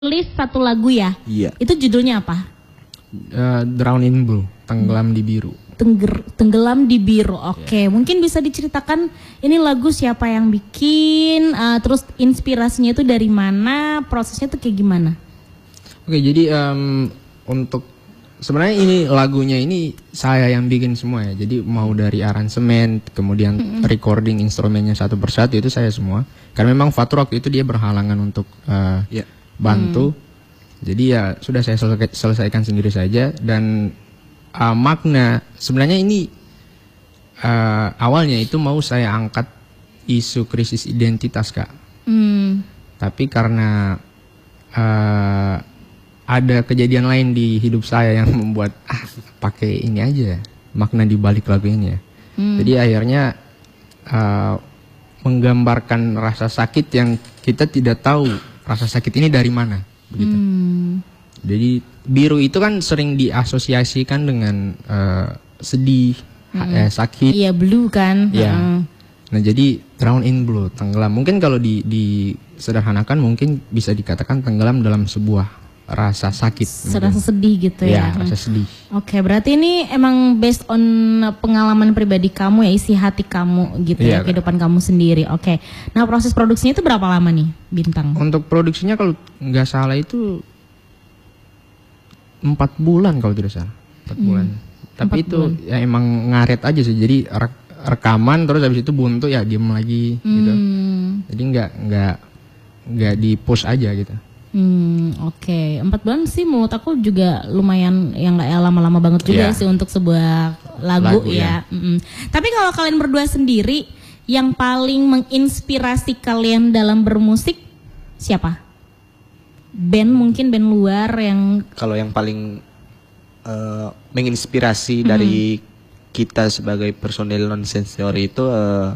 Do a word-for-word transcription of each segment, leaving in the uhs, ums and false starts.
List satu lagu ya? Iya. Itu judulnya apa? Uh, Drown in Blue, Tenggelam di Biru. Tengger, tenggelam di biru. Oke, okay. yeah. Mungkin bisa diceritakan ini lagu siapa yang bikin, uh, terus inspirasinya itu dari mana, prosesnya tuh kayak gimana? Oke, okay, jadi um, untuk sebenarnya ini lagunya ini saya yang bikin semua ya. Jadi mau dari aransemen, kemudian mm-hmm. recording instrumennya satu persatu itu saya semua. Karena memang Fatur waktu itu dia berhalangan untuk uh, yeah. bantu. Mm. Jadi ya sudah saya selesai, selesaikan sendiri saja. Dan uh, makna sebenarnya ini uh, awalnya itu mau saya angkat isu krisis identitas, Kak. Mm. Tapi karena uh, ada kejadian lain di hidup saya yang membuat ah pakai ini aja makna di balik lagu ini ya. Mm. Jadi akhirnya uh, menggambarkan rasa sakit yang kita tidak tahu rasa sakit ini dari mana, begitu. Hmm. Jadi biru itu kan sering diasosiasikan dengan uh, sedih, hmm. eh, sakit. Iya, blue kan. Ya. Uh. Nah jadi drown in blue, tenggelam. Mungkin kalau di, disederhanakan mungkin bisa dikatakan tenggelam dalam sebuah rasa sakit, rasa sedih gitu ya. Ya, rasa sedih. Oke, berarti ini emang based on pengalaman pribadi kamu ya, isi hati kamu gitu ya, ya kehidupan kamu sendiri. Oke, nah proses produksinya itu berapa lama nih, Bintang? Untuk produksinya kalau nggak salah itu empat bulan kalau tidak salah, empat hmm. bulan. Tapi itu bulan. Ya emang ngaret aja sih, jadi re rekaman terus habis itu buntu ya diem lagi hmm. gitu. Jadi nggak nggak nggak di push aja gitu. Hmm, oke. Okay. Empat bulan sih menurut aku juga lumayan, yang nggak ya lama-lama banget juga yeah. sih untuk sebuah lagu, lagu ya. ya. Mm-mm. Tapi kalau kalian berdua sendiri, yang paling menginspirasi kalian dalam bermusik siapa? Band mungkin band luar yang. Kalau yang paling uh, menginspirasi mm-hmm. dari kita sebagai personel non-sensori itu. Uh,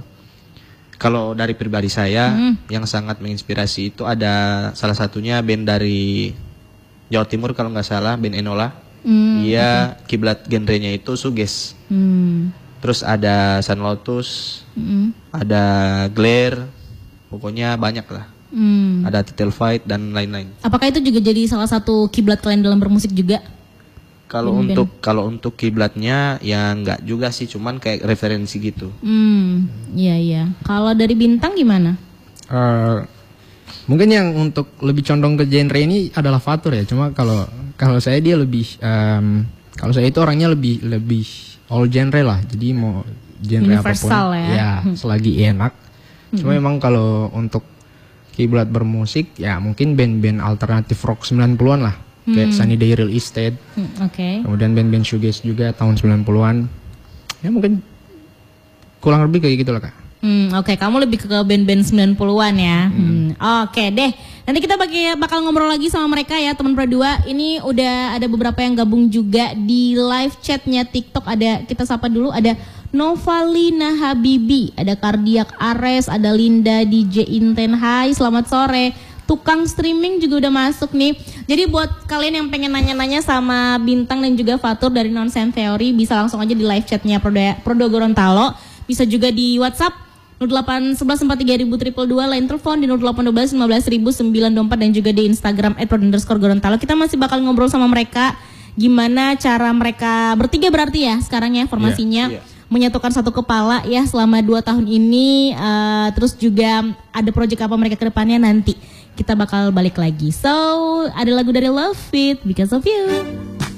Kalau dari pribadi saya hmm. yang sangat menginspirasi itu ada salah satunya band dari Jawa Timur kalau nggak salah, band Enola. Hmm, Dia okay. kiblat genrenya itu shoegaze. Hmm. Terus ada Sun Lotus, hmm. ada Glare, pokoknya banyak lah. Hmm. Ada Title Fight dan lain-lain. Apakah itu juga jadi salah satu kiblat kalian dalam bermusik juga? Kalau untuk kalau untuk kiblatnya ya nggak juga sih, cuman kayak referensi gitu. Hmm, iya iya. Kalau dari Bintang gimana? Uh, mungkin yang untuk lebih condong ke genre ini adalah Fatur ya. Cuma kalau kalau saya dia lebih um, kalau saya itu orangnya lebih lebih all genre lah. Jadi mau genre universal apapun ya, ya selagi enak. Cuma hmm. memang kalau untuk kiblat bermusik ya mungkin band-band alternatif rock sembilan puluhan lah. Kayak hmm. Sunny Day Real Estate, hmm, okay. kemudian band-band shoegaze juga tahun sembilan puluhan. Ya mungkin kurang lebih kayak gitu lah, Kak. Hmm, Oke, okay. Kamu lebih ke band-band sembilan puluhan ya. Hmm. Hmm. Oke okay, deh, nanti kita bakal ngobrol lagi sama mereka ya, teman berdua. Ini udah ada beberapa yang gabung juga di live chatnya TikTok. Ada, kita sapa dulu, ada Novalina Habibi, ada Cardiac Ares, ada Linda D J Inten. Hai, selamat sore. Tukang streaming juga udah masuk nih. Jadi buat kalian yang pengen nanya-nanya sama Bintang dan juga Fatur dari Nonsense Theory, bisa langsung aja di live chatnya Prodo, Prodo Gorontalo. Bisa juga di WhatsApp nol delapan satu satu empat tiga nol nol dua dua, lain telepon di nol delapan satu dua lima belas seribu sembilan puluh empat dan juga di Instagram et prodo underscore gorontalo. Kita masih bakal ngobrol sama mereka gimana cara mereka bertiga berarti ya sekarang ya formasinya. Yeah, yeah. Menyatukan satu kepala ya selama dua tahun ini, uh, terus juga ada proyek apa mereka ke depannya nanti kita bakal balik lagi. So ada lagu dari Love It Because of You.